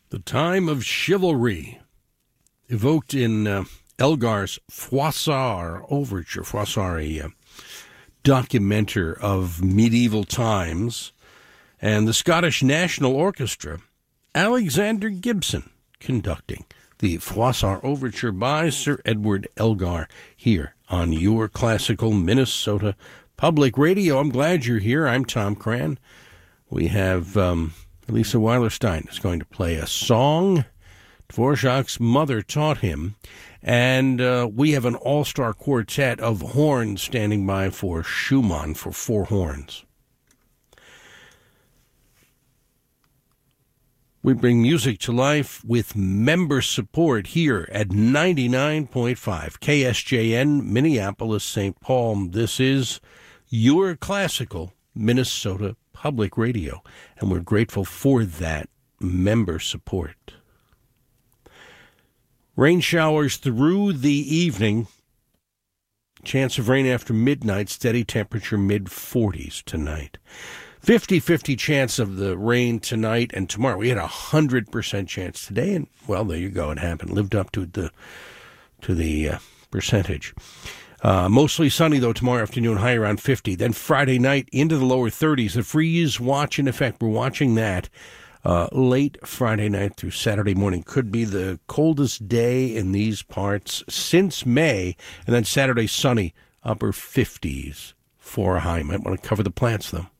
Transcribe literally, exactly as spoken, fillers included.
The time of chivalry, evoked in uh, Elgar's Froissart Overture. Froissart, a uh, documenter of medieval times, and the Scottish National Orchestra, Alexander Gibson, conducting the Froissart Overture by Sir Edward Elgar here on your classical Minnesota Public Radio. I'm glad you're here. I'm Tom Cran. We have um, Lisa Weilerstein is going to play a song Dvorak's mother taught him, and uh, we have an all-star quartet of horns standing by for Schumann for four horns. We bring music to life with member support here at ninety-nine point five K S J N, Minneapolis, Saint Paul. This is your classical Minnesota Public Radio, and we're grateful for that member support. Rain showers through the evening. Chance of rain after midnight. Steady temperature mid forties tonight. fifty-fifty chance of the rain tonight and tomorrow. We had a one hundred percent chance today, and, well, there you go. It happened. Lived up to the to the uh, percentage. Uh, mostly sunny, though, tomorrow afternoon, high around fifty. Then Friday night into the lower thirties. The freeze watch in effect. We're watching that uh, late Friday night through Saturday morning. Could be the coldest day in these parts since May. And then Saturday, sunny, upper fifties for a high. Might want to cover the plants, though.